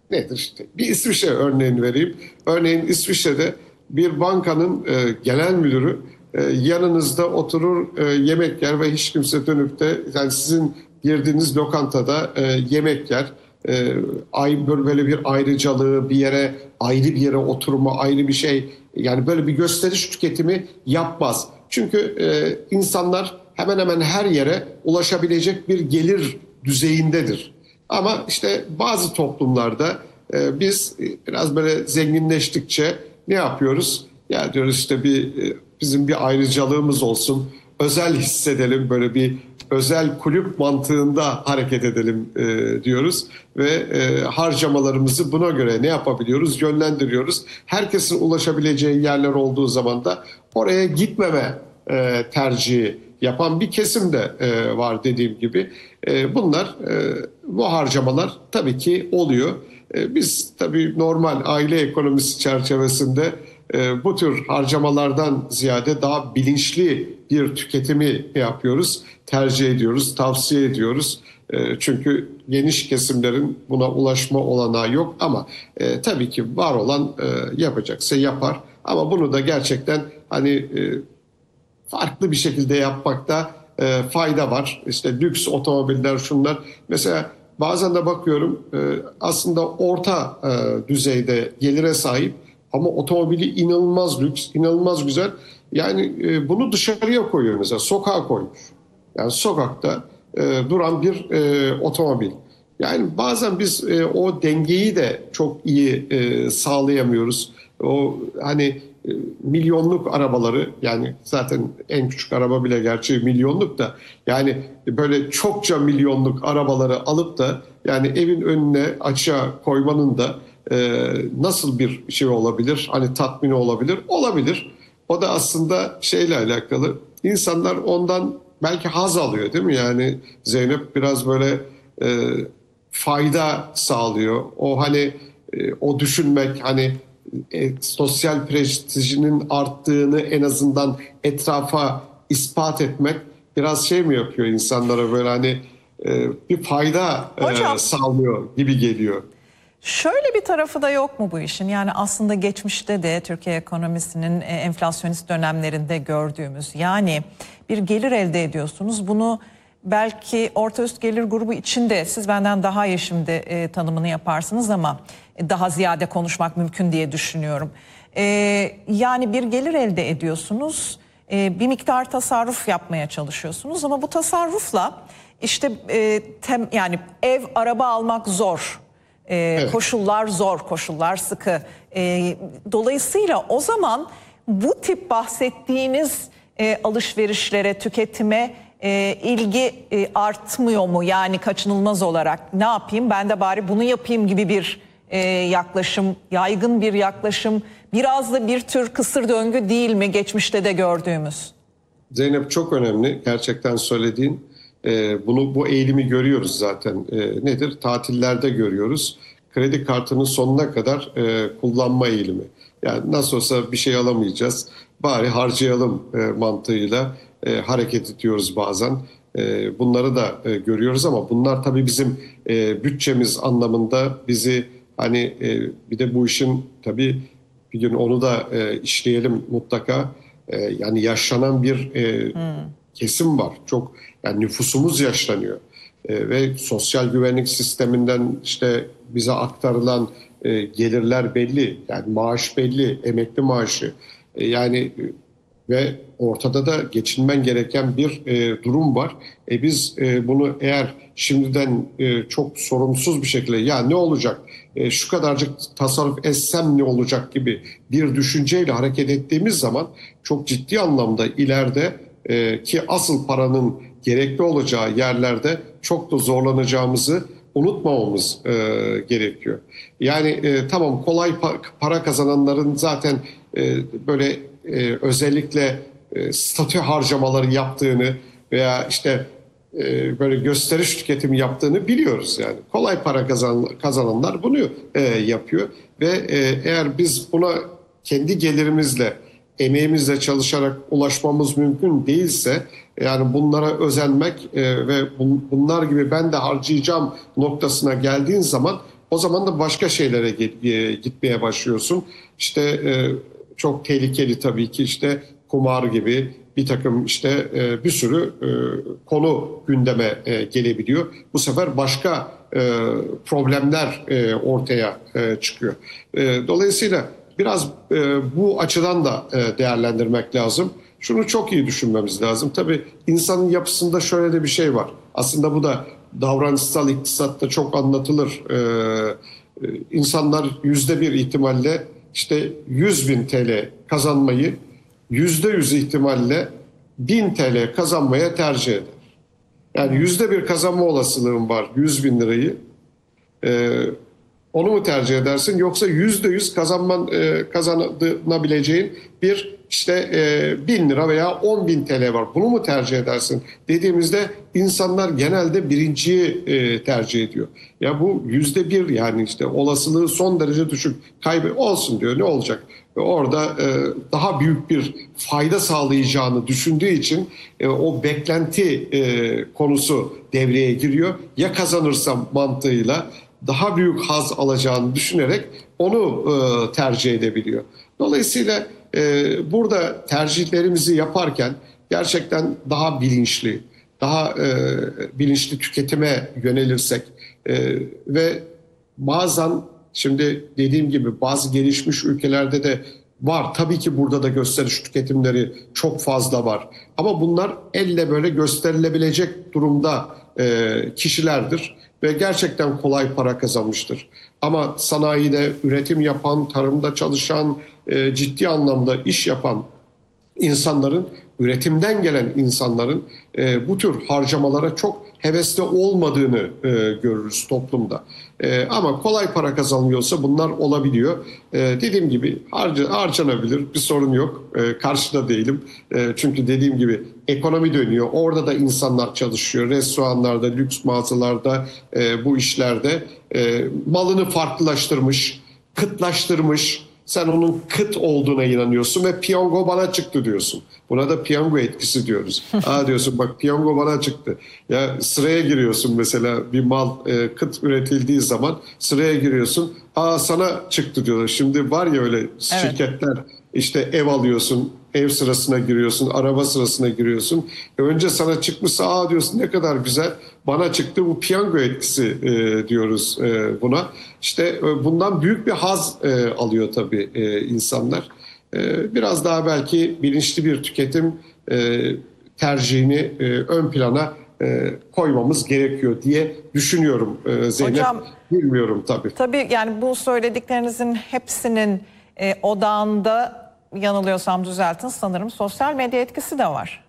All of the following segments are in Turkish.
nedir işte? Bir İsviçre örneğini vereyim. Örneğin İsviçre'de bir bankanın genel müdürü yanınızda oturur, yemek yer ve hiç kimse dönüp de yani sizin girdiğiniz lokantada yemek yer. Böyle bir ayrıcalığı, bir yere ayrı bir yere oturma, ayrı bir şey, yani böyle bir gösteriş tüketimi yapmaz. Çünkü insanlar hemen hemen her yere ulaşabilecek bir gelir düzeyindedir. Ama işte bazı toplumlarda biz biraz böyle zenginleştikçe ne yapıyoruz? Ya diyoruz işte bizim bir ayrıcalığımız olsun, özel hissedelim, böyle bir özel kulüp mantığında hareket edelim diyoruz ve harcamalarımızı buna göre ne yapabiliyoruz? Yönlendiriyoruz. Herkesin ulaşabileceği yerler olduğu zaman da oraya gitmeme tercihi yapan bir kesim de var dediğim gibi. Bu harcamalar tabii ki oluyor. Biz tabii normal aile ekonomisi çerçevesinde bu tür harcamalardan ziyade daha bilinçli bir tüketimi yapıyoruz, tercih ediyoruz, tavsiye ediyoruz. Çünkü geniş kesimlerin buna ulaşma olanağı yok ama tabii ki var olan yapacaksa yapar. Ama bunu da gerçekten hani farklı bir şekilde yapmakta fayda var. İşte lüks otomobiller, şunlar. Mesela bazen de bakıyorum aslında orta düzeyde gelire sahip ama otomobili inanılmaz lüks, inanılmaz güzel. Yani bunu dışarıya koyuyor mesela, sokağa koymuş. Yani sokakta duran bir otomobil. Yani bazen biz o dengeyi de çok iyi sağlayamıyoruz. O hani milyonluk arabaları, yani zaten en küçük araba bile gerçi milyonluk da, yani böyle çokça milyonluk arabaları alıp da yani evin önüne açığa koymanın da nasıl bir şey olabilir? Hani tatmini olabilir? Olabilir. O da aslında şeyle alakalı. İnsanlar ondan belki haz alıyor değil mi? Yani Zeynep biraz böyle e, fayda sağlıyor. O hani o düşünmek, hani sosyal prestijinin arttığını en azından etrafa ispat etmek biraz şey mi yapıyor insanlara, böyle hani bir fayda Hocam, sağlıyor gibi geliyor. şöyle bir tarafı da yok mu bu işin? Yani aslında geçmişte de Türkiye ekonomisinin enflasyonist dönemlerinde gördüğümüz, yani bir gelir elde ediyorsunuz. Bunu belki orta üst gelir grubu içinde siz benden daha iyi şimdi tanımını yaparsınız ama daha ziyade konuşmak mümkün diye düşünüyorum. Yani bir gelir elde ediyorsunuz, bir miktar tasarruf yapmaya çalışıyorsunuz ama bu tasarrufla işte yani ev, araba almak zor. Evet. Koşullar zor, koşullar sıkı. Dolayısıyla o zaman bu tip bahsettiğiniz alışverişlere, tüketime ilgi artmıyor mu? Yani kaçınılmaz olarak ne yapayım, ben de bari bunu yapayım gibi bir yaklaşım, yaygın bir yaklaşım. Biraz da bir tür kısır döngü değil mi geçmişte de gördüğümüz? Zeynep, çok önemli gerçekten söylediğin. Bu eğilimi görüyoruz zaten. Nedir? Tatillerde görüyoruz. Kredi kartının sonuna kadar kullanma eğilimi. Yani nasıl olsa bir şey alamayacağız, bari harcayalım mantığıyla hareket ediyoruz bazen. Bunları da görüyoruz ama bunlar tabii bizim bütçemiz anlamında bizi hani bir de bu işin tabii bir gün onu da işleyelim mutlaka. Yani yaşlanan bir kesim var. Çok, yani nüfusumuz yaşlanıyor. Ve sosyal güvenlik sisteminden işte bize aktarılan gelirler belli. Yani maaş belli, emekli maaşı. Ve ortada da geçinmen gereken bir durum var. Biz bunu eğer şimdiden çok sorumsuz bir şekilde ya ne olacak, şu kadarcık tasarruf etsem ne olacak gibi bir düşünceyle hareket ettiğimiz zaman çok ciddi anlamda ileride ki asıl paranın gerekli olacağı yerlerde çok da zorlanacağımızı unutmamamız gerekiyor. Yani tamam, kolay para kazananların zaten böyle özellikle statü harcamaları yaptığını veya işte böyle gösteriş tüketimi yaptığını biliyoruz yani. Kolay para kazananlar bunu yapıyor ve eğer biz buna kendi gelirimizle, emeğimizle çalışarak ulaşmamız mümkün değilse, yani bunlara özenmek ve bunlar gibi ben de harcayacağım noktasına geldiğin zaman O zaman da başka şeylere gitmeye başlıyorsun. İşte çok tehlikeli tabii ki, işte kumar gibi bir takım işte bir sürü konu gündeme gelebiliyor. Bu sefer başka problemler ortaya çıkıyor. Dolayısıyla biraz bu açıdan da değerlendirmek lazım. Şunu çok iyi düşünmemiz lazım. Tabii insanın yapısında şöyle de bir şey var. Aslında bu da davranışsal iktisatta çok anlatılır. İnsanlar %1 ihtimalle işte 100.000 TL kazanmayı %100 ihtimalle 1000 TL kazanmaya tercih eder. Yani %1 kazanma olasılığın var 100.000 lirayı. Onu mu tercih edersin, yoksa %100 kazanabileceğin bir işte 1000 lira veya 10.000 TL var. Bunu mu tercih edersin dediğimizde insanlar genelde birinciyi tercih ediyor. Ya bu %1, yani işte olasılığı son derece düşük. Kaybı olsun diyor, ne olacak? Orada daha büyük bir fayda sağlayacağını düşündüğü için o beklenti konusu devreye giriyor. Ya kazanırsam mantığıyla daha büyük haz alacağını düşünerek onu tercih edebiliyor. Dolayısıyla burada tercihlerimizi yaparken gerçekten daha bilinçli, daha bilinçli tüketime yönelirsek ve bazen, şimdi dediğim gibi, bazı gelişmiş ülkelerde de var. Tabii ki burada da gösteriş tüketimleri çok fazla var. Ama bunlar elle böyle gösterilebilecek durumda kişilerdir ve gerçekten kolay para kazanmıştır. Ama sanayide üretim yapan, tarımda çalışan, ciddi anlamda iş yapan insanların, üretimden gelen insanların bu tür harcamalara çok hevesli olmadığını görürüz toplumda. Ama kolay para kazanılıyorsa bunlar olabiliyor. Dediğim gibi harcanabilir, bir sorun yok. Karşıda değilim. Çünkü dediğim gibi ekonomi dönüyor. Orada da insanlar çalışıyor. Restoranlarda, lüks mağazalarda, bu işlerde malını farklılaştırmış, kıtlaştırmış. Sen onun kıt olduğuna inanıyorsun ve piyango bana çıktı diyorsun. Buna da piyango etkisi diyoruz. Diyorsun, bak piyango bana çıktı. Ya sıraya giriyorsun mesela, bir mal kıt üretildiği zaman sıraya giriyorsun. Sana çıktı diyorlar. Şimdi var ya öyle şirketler, işte ev alıyorsun, ev sırasına giriyorsun, araba sırasına giriyorsun. Önce sana çıkmışsa diyorsun, ne kadar güzel, bana çıktı, bu piyango etkisi diyoruz buna. İşte bundan büyük bir haz alıyor tabii insanlar. Biraz daha belki bilinçli bir tüketim tercihini ön plana koymamız gerekiyor diye düşünüyorum Zeynep. Hocam, bilmiyorum tabii. Tabii yani bu söylediklerinizin hepsinin odağında, yanılıyorsam düzeltin, sanırım sosyal medya etkisi de var.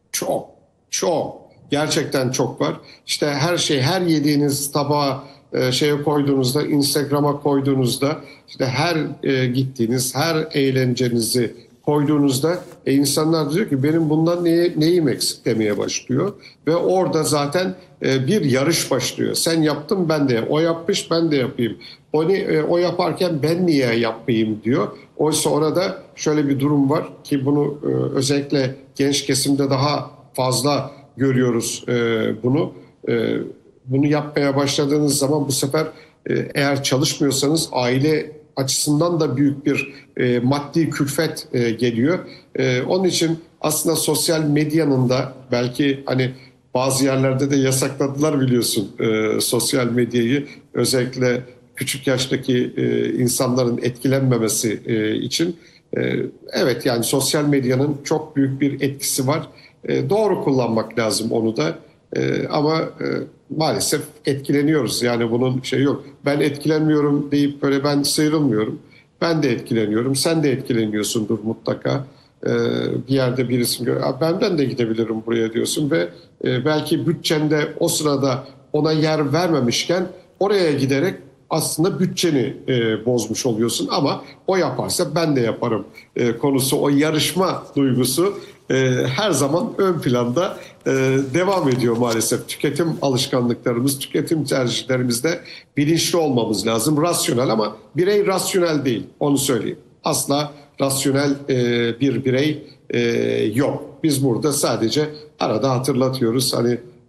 Çok. Gerçekten çok var. İşte her şey, her yediğiniz tabağa şeye koyduğunuzda, Instagram'a koyduğunuzda, işte her gittiğiniz, her eğlencenizi koyduğunuzda insanlar diyor ki benim bundan neyim eksik demeye başlıyor. Ve orada zaten bir yarış başlıyor. Sen yaptın, ben de, o yapmış, ben de yapayım. O yaparken ben niye yapmayayım diyor. Oysa orada şöyle bir durum var ki bunu özellikle genç kesimde daha fazla görüyoruz bunu. Bunu yapmaya başladığınız zaman bu sefer eğer çalışmıyorsanız aile açısından da büyük bir maddi külfet geliyor. Onun için aslında sosyal medyanın da belki hani bazı yerlerde de yasakladılar biliyorsun sosyal medyayı, özellikle küçük yaştaki insanların etkilenmemesi için. Evet, yani sosyal medyanın çok büyük bir etkisi var. Doğru kullanmak lazım onu da. Ama maalesef etkileniyoruz. Yani bunun şey yok. Ben etkilenmiyorum deyip böyle ben sıyrılmıyorum. Ben de etkileniyorum. Sen de etkileniyorsundur mutlaka. Bir yerde birisi görüyor. Ben de gidebilirim buraya diyorsun ve belki bütçende o sırada ona yer vermemişken oraya giderek aslında bütçeni bozmuş oluyorsun. Ama o yaparsa ben de yaparım konusu, o yarışma duygusu her zaman ön planda devam ediyor maalesef. Tüketim alışkanlıklarımız, tüketim tercihlerimizde bilinçli olmamız lazım. Rasyonel, ama birey rasyonel değil, onu söyleyeyim. Asla rasyonel bir birey yok. Biz burada sadece arada hatırlatıyoruz. Hani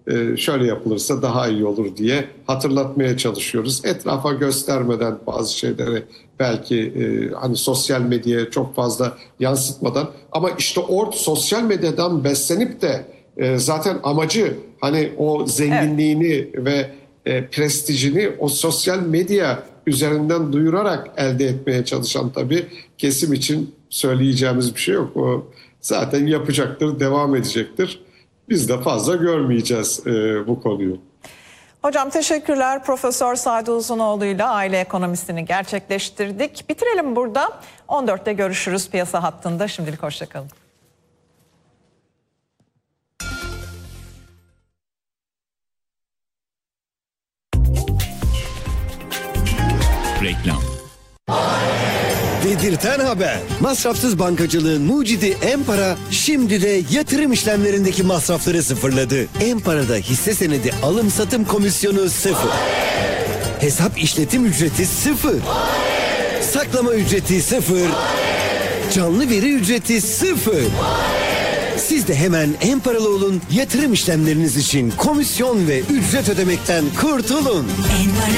şöyle yapılırsa daha iyi olur diye hatırlatmaya çalışıyoruz. Etrafa göstermeden bazı şeyleri belki hani sosyal medyaya çok fazla yansıtmadan, ama işte sosyal medyadan beslenip de zaten amacı hani o zenginliğini ve prestijini o sosyal medya üzerinden duyurarak elde etmeye çalışan tabii kesim için söyleyeceğimiz bir şey yok. O zaten yapacaktır, devam edecektir. Biz de fazla görmeyeceğiz bu konuyu. Hocam teşekkürler. Profesör Sadi Uzunoğlu ile aile ekonomisini gerçekleştirdik. Bitirelim burada. 14'te görüşürüz piyasa hattında. Şimdilik hoşçakalın. Reklam. Dedirten haber. Masrafsız bankacılığın mucidi Em-Para şimdi de yatırım işlemlerindeki masrafları sıfırladı. Em-Para'da hisse senedi alım satım komisyonu 0. Hesap işletim ücreti 0. Saklama ücreti 0. Canlı veri ücreti 0. Siz de hemen Em-Paralı olun, yatırım işlemleriniz için komisyon ve ücret ödemekten kurtulun. En-Para.